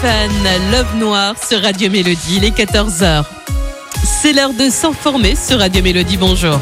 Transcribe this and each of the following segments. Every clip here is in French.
Stéphane, Love Noir sur Radio Mélodie, il est 14h. C'est l'heure de s'informer sur Radio Mélodie, bonjour.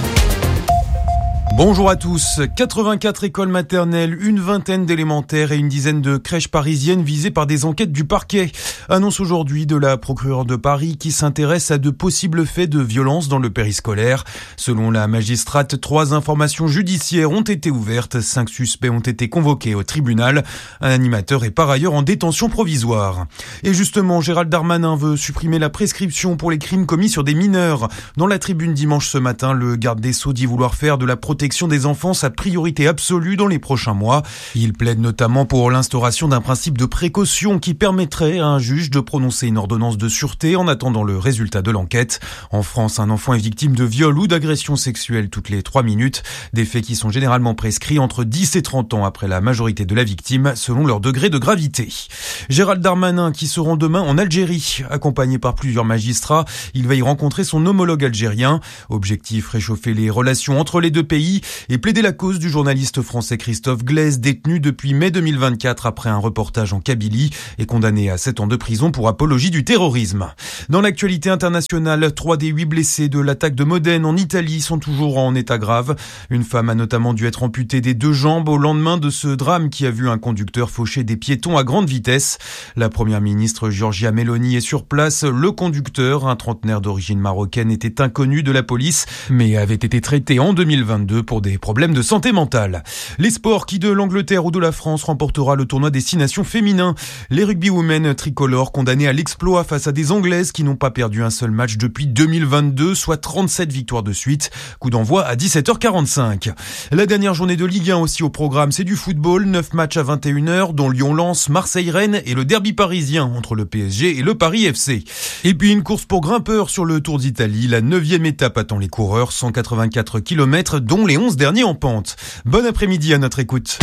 Bonjour à tous. 84 écoles maternelles, une vingtaine d'élémentaires et une dizaine de crèches parisiennes visées par des enquêtes du parquet. Annonce aujourd'hui de la procureure de Paris qui s'intéresse à de possibles faits de violence dans le périscolaire. Selon la magistrate, 3 informations judiciaires ont été ouvertes. 5 suspects ont été convoqués au tribunal. Un animateur est par ailleurs en détention provisoire. Et justement, Gérald Darmanin veut supprimer la prescription pour les crimes commis sur des mineurs. Dans la tribune dimanche ce matin, le garde des Sceaux dit vouloir faire de la protection des enfants sa priorité absolue dans les prochains mois. Il plaide notamment pour l'instauration d'un principe de précaution qui permettrait à un juge de prononcer une ordonnance de sûreté en attendant le résultat de l'enquête. En France, un enfant est victime de viol ou d'agression sexuelle toutes les 3 minutes, des faits qui sont généralement prescrits entre 10 et 30 ans après la majorité de la victime, selon leur degré de gravité. Gérald Darmanin qui se rend demain en Algérie, accompagné par plusieurs magistrats, il va y rencontrer son homologue algérien. Objectif, réchauffer les relations entre les deux pays et plaider la cause du journaliste français Christophe Glaise, détenu depuis mai 2024 après un reportage en Kabylie et condamné à 7 ans de prison pour apologie du terrorisme. Dans l'actualité internationale, 3 des 8 blessés de l'attaque de Modène en Italie sont toujours en état grave. Une femme a notamment dû être amputée des 2 jambes au lendemain de ce drame qui a vu un conducteur faucher des piétons à grande vitesse. La première ministre Giorgia Meloni est sur place. Le conducteur, un trentenaire d'origine marocaine, était inconnu de la police mais avait été traité en 2022 pour des problèmes de santé mentale. Les sports, qui de l'Angleterre ou de la France remportera le tournoi Destination féminin. Les rugbywomen tricolores condamnées à l'exploit face à des Anglaises qui n'ont pas perdu un seul match depuis 2022, soit 37 victoires de suite. Coup d'envoi à 17h45. La dernière journée de Ligue 1 aussi au programme, c'est du football. 9 matchs à 21h, dont Lyon-Lens, Marseille-Rennes et le derby parisien entre le PSG et le Paris FC. Et puis une course pour grimpeurs sur le Tour d'Italie. La 9e étape attend les coureurs, 184 km, dont les 11 derniers en pente. Bon après-midi à notre écoute.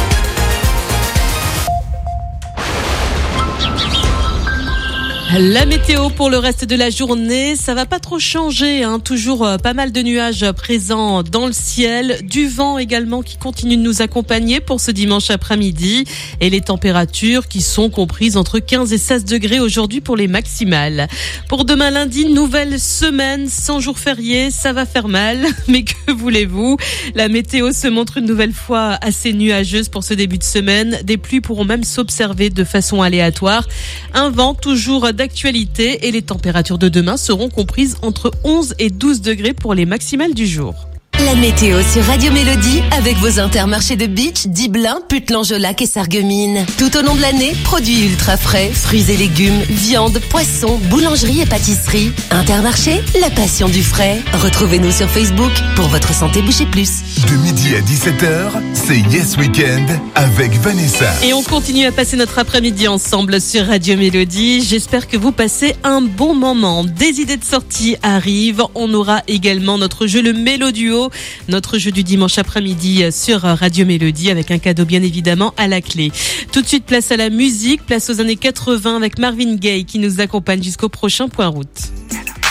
La météo pour le reste de la journée, ça va pas trop changer, toujours pas mal de nuages présents dans le ciel, du vent également qui continue de nous accompagner pour ce dimanche après-midi et les températures qui sont comprises entre 15 et 16 degrés aujourd'hui pour les maximales. Pour demain lundi, nouvelle semaine, sans jour férié, ça va faire mal, mais que voulez-vous? La météo se montre une nouvelle fois assez nuageuse pour ce début de semaine. Des pluies pourront même s'observer de façon aléatoire. Un vent toujours d'actualité et les températures de demain seront comprises entre 11 et 12 degrés pour les maximales du jour. La météo sur Radio Mélodie avec vos intermarchés de Beach, Diblin, Putlan-Jolac et Sarreguemines. Tout au long de l'année, produits ultra frais, fruits et légumes, viande, poissons, boulangerie et pâtisserie. Intermarché, la passion du frais. Retrouvez-nous sur Facebook pour votre santé boucher plus. De midi à 17h, c'est Yes Weekend avec Vanessa. Et on continue à passer notre après-midi ensemble sur Radio Mélodie. J'espère que vous passez un bon moment. Des idées de sortie arrivent. On aura également notre jeu le Méloduo. Notre jeu du dimanche après-midi sur Radio Mélodie avec un cadeau bien évidemment à la clé. Tout de suite, place à la musique, place aux années 80 avec Marvin Gaye qui nous accompagne jusqu'au prochain Point Route.